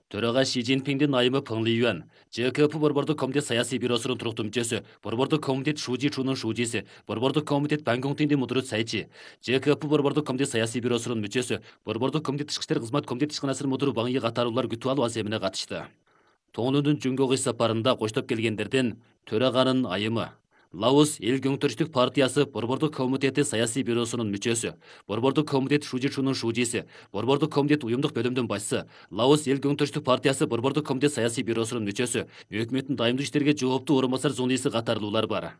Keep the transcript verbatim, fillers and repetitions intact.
Төраға Ши Цзиньпиңдин айымы Пeng Liyuan, ЖКП Борбордук комитет саясий бюросунун туруктуу мүчөсү, Борбордук комитет Шужи Чунун шужиси, Борбордук комитет Бангонгтиндин мудурут Сайчи, ЖКП Борбордук комитет саясий бюросунун мүчөсү, Борбордук комитет тышкы иштер кызмат комитет ишканасынын мудуру Ваң Йи катарлуулар күтүп алуу аземине катышты. Тоонундун Жүнгөгө иш сапарында коштоп келгендерден төраганын айымы Лаос Эл Көңтөрүштүк партиясы Борбордук комитети саясий бюросунун мүчөсү, Борбордук комитет Шужи Чунун шужиси, Борбордук комитет уюмдук бөлүмдүн башчысы, Лаос Эл Көңтөрүштүк партиясы Борбордук комитет саясий бюросунун мүчөсү, өкмөттүн дайымдуу иштерге жооптуу орун басар зунуйсы катарлуулар бар.